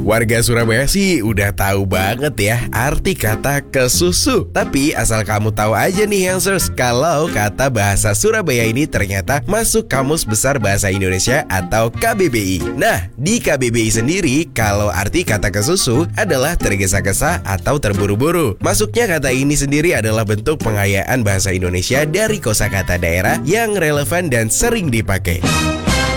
Warga Surabaya sih udah tahu banget ya arti kata kesusu. Tapi asal kamu tahu aja nih Youngsters, kalau kata bahasa Surabaya ini ternyata masuk Kamus Besar Bahasa Indonesia atau KBBI. Nah, di KBBI sendiri kalau arti kata kesusu adalah tergesa-gesa atau terburu-buru. Masuknya kata ini sendiri adalah bentuk pengayaan bahasa Indonesia dari kosakata daerah yang relevan dan sering dipakai.